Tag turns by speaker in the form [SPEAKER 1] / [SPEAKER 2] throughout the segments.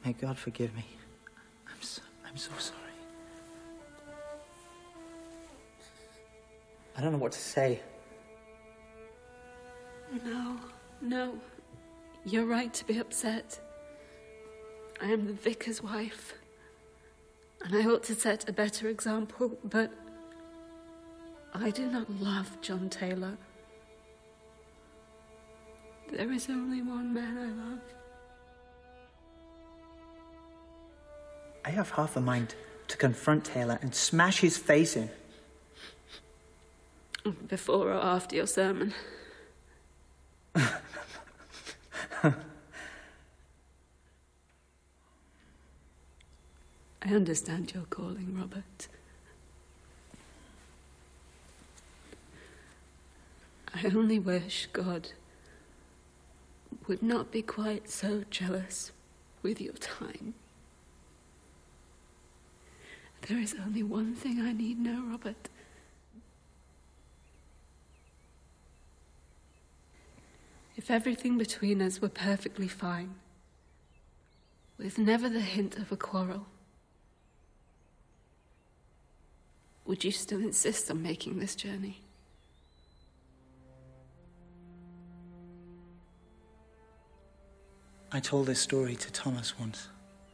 [SPEAKER 1] May God forgive me. I'm so sorry. I don't know what to say.
[SPEAKER 2] No. You're right to be upset. I am the vicar's wife, and I ought to set a better example, but I do not love John Taylor. There is only one man I love.
[SPEAKER 1] I have half a mind to confront Taylor and smash his face in.
[SPEAKER 2] Before or after your sermon? I understand your calling, Robert. I only wish God would not be quite so jealous with your time. There is only one thing I need know, Robert. If everything between us were perfectly fine, with never the hint of a quarrel, would you still insist on making this journey?
[SPEAKER 1] I told this story to Thomas once.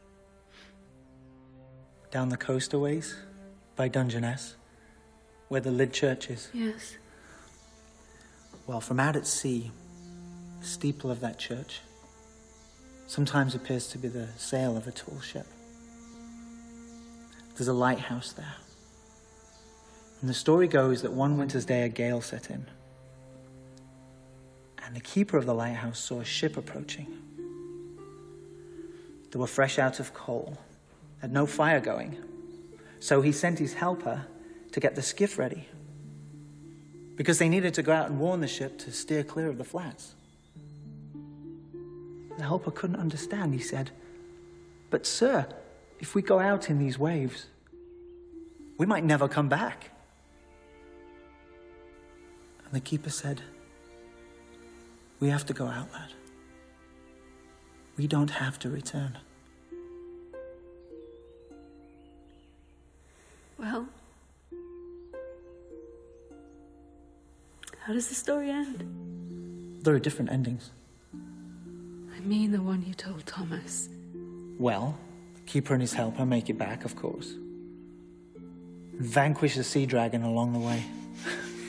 [SPEAKER 1] Down the coast a ways, by Dungeness, where the Lyd Church is.
[SPEAKER 2] Yes.
[SPEAKER 1] Well, from out at sea, the steeple of that church sometimes appears to be the sail of a tall ship. There's a lighthouse there. And the story goes that one winter's day a gale set in. And the keeper of the lighthouse saw a ship approaching. They were fresh out of coal, had no fire going. So he sent his helper to get the skiff ready, because they needed to go out and warn the ship to steer clear of the flats. The helper couldn't understand. He said, "But sir, if we go out in these waves, we might never come back." And the keeper said, "We have to go out, lad. We don't have to return."
[SPEAKER 2] Well, how does the story end?
[SPEAKER 1] There are different endings.
[SPEAKER 2] I mean the one you told Thomas.
[SPEAKER 1] Well, the keeper and his helper make it back, of course. Vanquish the sea dragon along the way.